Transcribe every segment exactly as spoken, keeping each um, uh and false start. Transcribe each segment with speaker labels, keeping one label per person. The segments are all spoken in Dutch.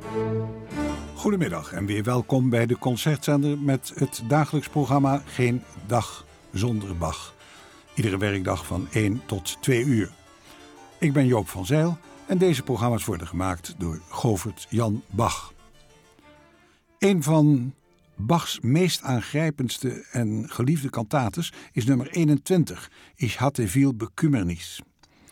Speaker 1: Goedemiddag en weer welkom bij de Concertzender met het dagelijks programma Geen Dag Zonder Bach. Iedere werkdag van één tot twee uur. Ik ben Joop van Zijl en deze programma's worden gemaakt door Govert Jan Bach. Een van Bachs meest aangrijpendste en geliefde kantates is nummer eenentwintig, Ich hatte viel Bekümmernis.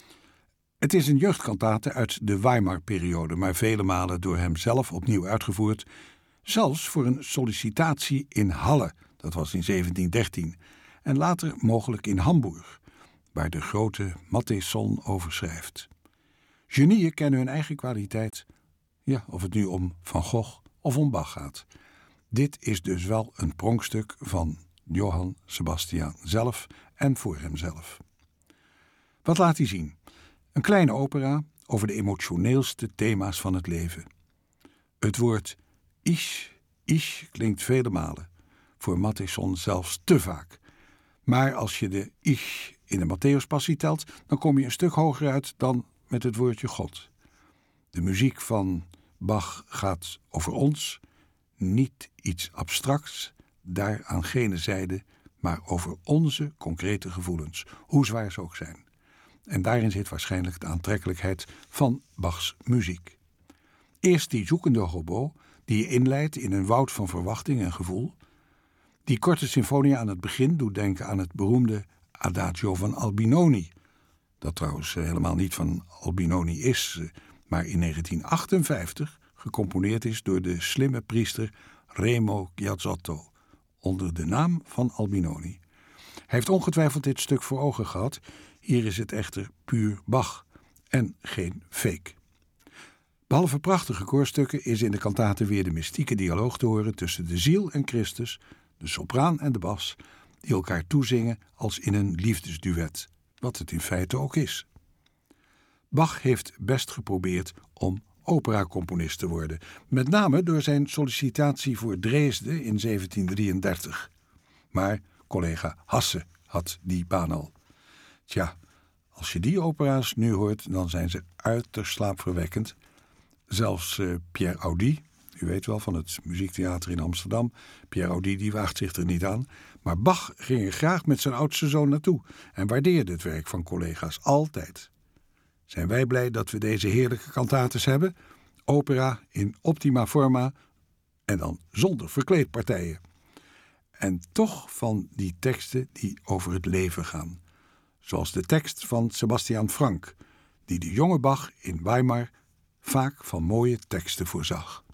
Speaker 1: Het is een jeugdkantate uit de Weimar-periode, maar vele malen door hem zelf opnieuw uitgevoerd, zelfs voor een sollicitatie in Halle, dat was in zeventien dertien, en later mogelijk in Hamburg, waar de grote Mattheson over schrijft. Genieën kennen hun eigen kwaliteit, ja, of het nu om Van Gogh of om Bach gaat. Dit is dus wel een pronkstuk van Johann Sebastian zelf en voor hemzelf. Wat laat hij zien? Een kleine opera over de emotioneelste thema's van het leven. Het woord ich, ich klinkt vele malen, voor Mattheson zelfs te vaak. Maar als je de ich in de Matthäuspassie telt, dan kom je een stuk hoger uit dan met het woordje God. De muziek van Bach gaat over ons, niet iets abstracts, daar aan gene zijde, maar over onze concrete gevoelens, hoe zwaar ze ook zijn. En daarin zit waarschijnlijk de aantrekkelijkheid van Bachs muziek. Eerst die zoekende hobo, die je inleidt in een woud van verwachting en gevoel. Die korte symfonie aan het begin doet denken aan het beroemde Adagio van Albinoni. Dat trouwens helemaal niet van Albinoni is, maar in negentien achtenvijftig gecomponeerd is door de slimme priester Remo Giazzotto, onder de naam van Albinoni. Hij heeft ongetwijfeld dit stuk voor ogen gehad. Hier is het echter puur Bach en geen fake. Behalve prachtige koorstukken is in de kantate weer de mystieke dialoog te horen tussen de ziel en Christus, de sopraan en de bas, die elkaar toezingen als in een liefdesduet, wat het in feite ook is. Bach heeft best geprobeerd om operacomponist te worden, met name door zijn sollicitatie voor Dresden in zeventien drieëndertig. Maar collega Hasse had die baan al. Tja, als je die opera's nu hoort, dan zijn ze uiterst slaapverwekkend. Zelfs uh, Pierre Audi, u weet wel, van het Muziektheater in Amsterdam, Pierre Audi die waagt zich er niet aan, maar Bach ging er graag met zijn oudste zoon naartoe en waardeerde het werk van collega's altijd. Zijn wij blij dat we deze heerlijke kantates hebben? Opera in optima forma en dan zonder verkleedpartijen. En toch van die teksten die over het leven gaan. Zoals de tekst van Sebastian Frank, die de jonge Bach in Weimar vaak van mooie teksten voorzag.